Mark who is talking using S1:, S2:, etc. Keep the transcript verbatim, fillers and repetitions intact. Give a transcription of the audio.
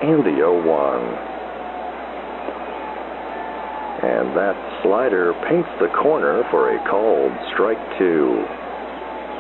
S1: and the oh one. And that slider paints the corner for a called strike two.